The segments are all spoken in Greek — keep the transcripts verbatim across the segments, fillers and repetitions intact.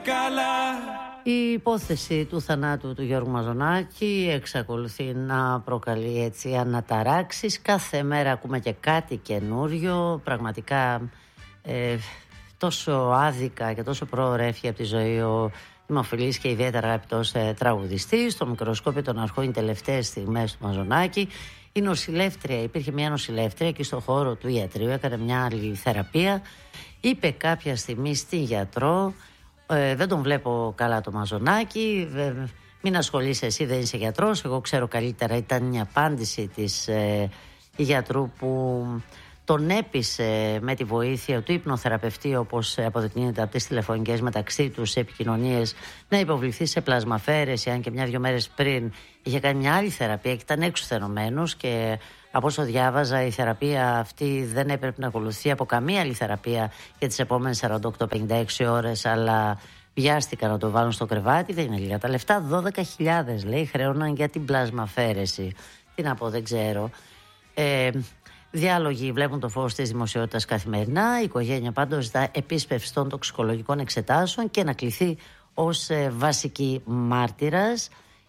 Καλά. Η υπόθεση του θανάτου του Γιώργου Μαζονάκη εξακολουθεί να προκαλεί έτσι αναταράξεις. Κάθε μέρα ακούμε και κάτι καινούριο. Πραγματικά ε, τόσο άδικα και τόσο πρόωρα έφυγε από τη ζωή ο δημοφιλής και ιδιαίτερα αγαπητός ε, τραγουδιστής. Στο μικροσκόπιο των αρχών, οι τελευταίες στιγμές του Μαζονάκη. Η νοσηλεύτρια, υπήρχε μια νοσηλεύτρια εκεί στο χώρο του ιατρείου, έκανε μια άλλη θεραπεία. Είπε κάποια στιγμή στην γιατρό: Ε, δεν τον βλέπω καλά το Μαζονάκη, ε, μην ασχολείσαι, εσύ δεν είσαι γιατρός, εγώ ξέρω καλύτερα. Ήταν μια απάντηση της ε, γιατρού που τον έπεισε με τη βοήθεια του υπνοθεραπευτή, όπως αποδεικνύεται από τις τηλεφωνικές μεταξύ τους επικοινωνίες, να υποβληθεί σε πλασμαφαίρεση, αν και μια-δυο μέρες πριν είχε κάνει μια άλλη θεραπεία και ήταν εξουθενωμένος, και από όσο διάβαζα η θεραπεία αυτή δεν έπρεπε να ακολουθεί από καμία άλλη θεραπεία για τις επόμενες σαράντα οκτώ με πενήντα έξι ώρες, αλλά βιάστηκαν να το βάλουν στο κρεβάτι. Δεν είναι λίγα τα λεφτά, δώδεκα χιλιάδες λέει χρεώναν για την πλασμαφαίρεση. Τι να πω, δεν ξέρω. ε, Διάλογοι βλέπουν το φως της δημοσιότητας καθημερινά. Η οικογένεια πάντως ζητά επίσπευση των τοξικολογικών εξετάσεων και να κληθεί ως ε, βασική μάρτυρας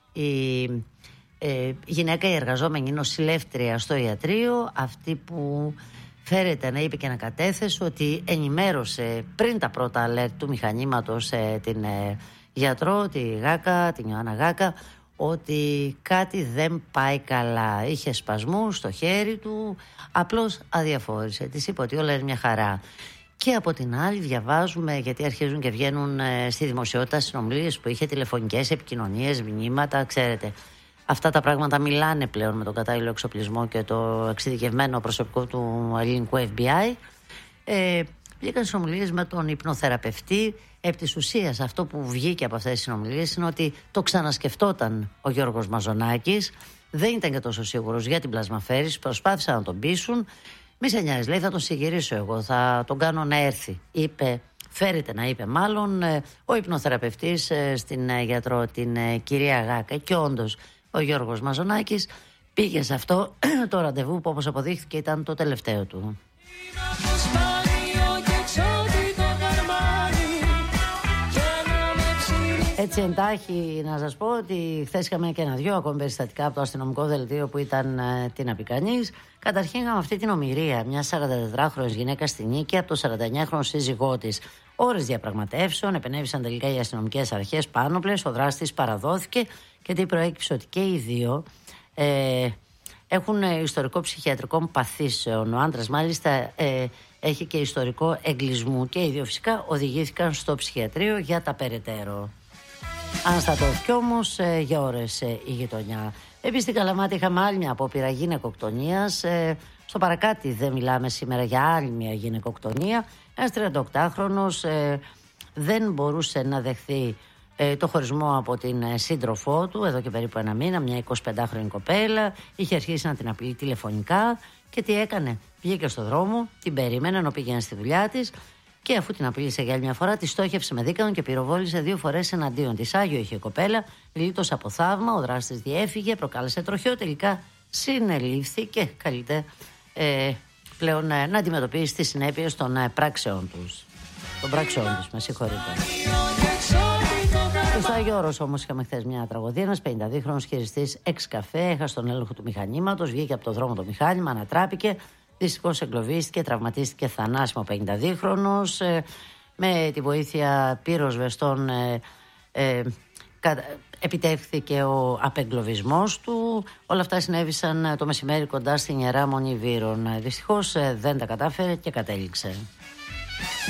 η ε, γυναίκα, η εργαζόμενη νοσηλεύτρια στο ιατρείο, αυτή που φέρεται να είπε και να κατέθεσε ότι ενημέρωσε πριν τα πρώτα alert του μηχανήματος ε, την ε, γιατρό, τη Γάκα, την Ιωάννα Γάκα, ότι κάτι δεν πάει καλά. Είχε σπασμούς στο χέρι του, απλώς αδιαφόρησε. Της είπε ότι όλα είναι μια χαρά. Και από την άλλη διαβάζουμε, γιατί αρχίζουν και βγαίνουν ε, στη δημοσιότητα συνομιλίες που είχε, τηλεφωνικές επικοινωνίες, μηνύματα, ξέρετε. Αυτά τα πράγματα μιλάνε πλέον με τον κατάλληλο εξοπλισμό και το εξειδικευμένο προσωπικό του ελληνικού εφ μπι άι. Ε, Βγήκαν συνομιλίες με τον υπνοθεραπευτή. Επ' της ουσίας αυτό που βγήκε από αυτές τις συνομιλίες είναι ότι το ξανασκεφτόταν ο Γιώργος Μαζονάκης. Δεν ήταν και τόσο σίγουρος για την πλασμαφέρηση. Προσπάθησαν να τον πείσουν. Μη σε νοιάζεις, λέει, θα τον συγγυρίσω εγώ, θα τον κάνω να έρθει. Είπε, φέρεται να είπε μάλλον ο υπνοθεραπευτής στην γιατρό, την κυρία Γάκα. Και όντως ο Γιώργος Μαζονάκης πήγε σε αυτό το ραντεβού που, όπως αποδείχθηκε, ήταν το τελευταίο του. Έτσι εντάχει να σας πω ότι χθες είχαμε και ένα-δυο ακόμη περιστατικά από το αστυνομικό δελτίο που ήταν ε, τι να πει κανείς. Καταρχήν είχαμε αυτή την ομηρία μια σαραντατετράχρονης γυναίκα στη Νίκη από το σαρανταεννιάχρονο σύζυγό της. Ώρες διαπραγματεύσεων, επενέβησαν τελικά οι αστυνομικές αρχές πάνωπλες, ο δράστης παραδόθηκε και τι προέκυψε ότι και οι δύο ε, έχουν ιστορικό ψυχιατρικών παθήσεων. Ο άντρας μάλιστα ε, έχει και ιστορικό εγκλισμού και οι δύο φυσικά οδηγήθηκαν στο ψυχιατρίο για τα περαιτέρω. Αναστατώθηκε όμως ε, για ώρες ε, η γειτονιά. Επίσης στην Καλαμάτη είχαμε άλλη μια απόπειρα γυναικοκτονίας. Ε, στο παρακάτι δεν μιλάμε σήμερα για άλλη μια γυναικοκτονία. Ένας τριανταοκτάχρονος ε, δεν μπορούσε να δεχθεί ε, το χωρισμό από την ε, σύντροφό του εδώ και περίπου ένα μήνα, μια εικοσιπεντάχρονη κοπέλα. Είχε αρχίσει να την απειλεί τηλεφωνικά και τι έκανε? Βγήκε στο δρόμο, την περίμενε ενώ πήγαινε στη δουλειά της. Και αφού την απείλησε για άλλη μια φορά, τη στόχευσε με δίκανο και πυροβόλησε δύο φορές εναντίον της. Άγιο είχε η κοπέλα, λύτωσε από θαύμα, ο δράστης διέφυγε, προκάλεσε τροχαίο, τελικά συνελήφθηκε. Καλείται ε, πλέον ε, να αντιμετωπίσει τις συνέπειες των ε, πράξεων τους. Των πράξεων τους, με συγχωρείτε. Στο Άγιο Όρος όμως είχαμε χθες μια τραγωδία. Ένας πενηνταδύχρονος χειριστής εξ καφέ έχασε τον έλεγχο του μηχανήματος, βγήκε από το δρόμο το μηχάνημα, ανατράπηκε. Δυστυχώς εγκλωβίστηκε, τραυματίστηκε θανάσιμο ο πενηνταδύχρονος. Ε, με τη βοήθεια πυροσβεστών ε, ε, κα, επιτεύχθηκε ο απεγκλωβισμός του. Όλα αυτά συνέβησαν το μεσημέρι κοντά στην Ιερά Μονή Βύρων. Δυστυχώς ε, δεν τα κατάφερε και κατέληξε.